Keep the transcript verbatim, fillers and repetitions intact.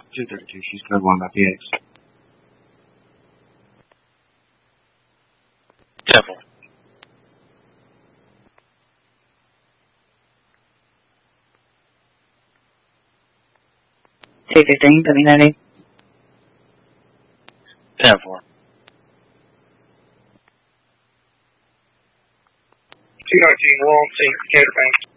two thirty-two, she's code one by P X. ten four. two fifteen, put me ninety. ten four. two nineteen, we're on scene, Gator Bank.